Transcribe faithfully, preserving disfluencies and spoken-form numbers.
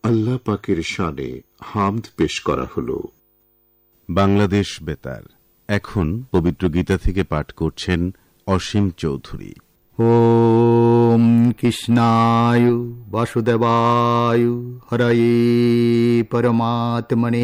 আল্লাহ পাকের শানে হামদ পেশ করা হলো। বাংলাদেশ বেতার এখন পবিত্র গীতা থেকে পাঠ করছেন অসীম চৌধুরী। ওম কৃষ্ণায় বাসুদেবায় হরয়ে পরমাত্মনে